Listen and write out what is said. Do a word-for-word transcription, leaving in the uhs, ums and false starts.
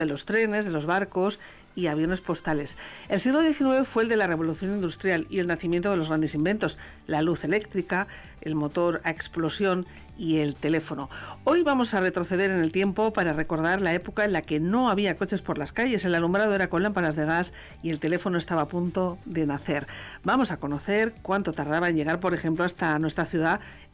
de los trenes, de los barcos y aviones postales. El siglo diecinueve fue el de la revolución industrial y el nacimiento de los grandes inventos, la luz eléctrica, el motor a explosión y el teléfono. Hoy vamos a retroceder en el tiempo para recordar la época en la que no había coches por las calles, el alumbrado era con lámparas de gas y el teléfono estaba a punto de nacer. Vamos a conocer cuánto tardaba en llegar, por ejemplo, hasta nuestra ciudad